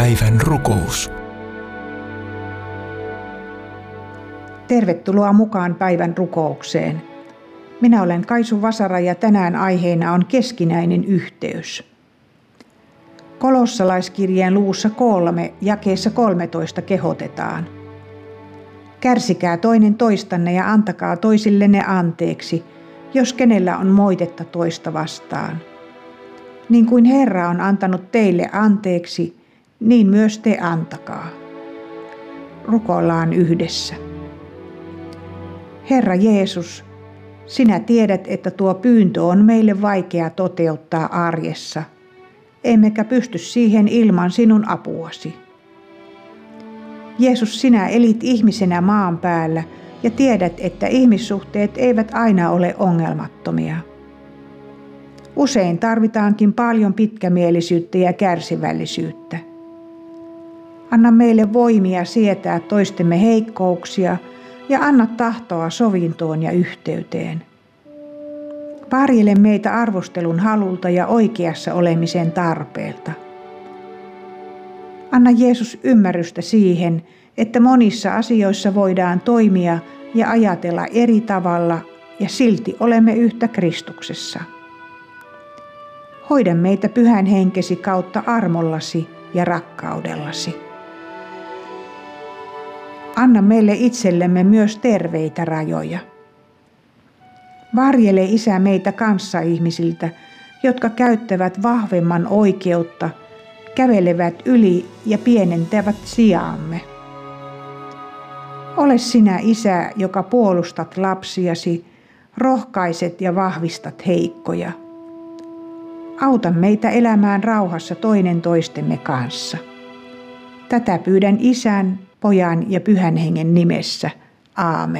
Päivän rukous. Tervetuloa mukaan päivän rukoukseen. Minä olen Kaisu Vasara ja tänään aiheena on keskinäinen yhteys. Kolossalaiskirjeen luvussa 3, jakeessa 13 kehotetaan. Kärsikää toinen toistanne ja antakaa toisillenne anteeksi, jos kenellä on moitetta toista vastaan. Niin kuin Herra on antanut teille anteeksi, niin myös te antakaa. Rukoillaan yhdessä. Herra Jeesus, sinä tiedät, että tuo pyyntö on meille vaikea toteuttaa arjessa, emmekä pysty siihen ilman sinun apuasi. Jeesus, sinä elit ihmisenä maan päällä ja tiedät, että ihmissuhteet eivät aina ole ongelmattomia. Usein tarvitaankin paljon pitkämielisyyttä ja kärsivällisyyttä. Anna meille voimia sietää toistemme heikkouksia ja anna tahtoa sovintoon ja yhteyteen. Varjele meitä arvostelun halulta ja oikeassa olemisen tarpeelta. Anna Jeesus ymmärrystä siihen, että monissa asioissa voidaan toimia ja ajatella eri tavalla ja silti olemme yhtä Kristuksessa. Hoida meitä Pyhän Henkesi kautta armollasi ja rakkaudellasi. Anna meille itsellemme myös terveitä rajoja. Varjele Isä meitä kanssaihmisiltä, jotka käyttävät vahvemman oikeutta, kävelevät yli ja pienentävät sijaamme. Ole sinä Isä, joka puolustat lapsiasi, rohkaiset ja vahvistat heikkoja. Auta meitä elämään rauhassa toinen toistemme kanssa. Tätä pyydän Isän, Pojan ja Pyhän Hengen nimessä. Aamen.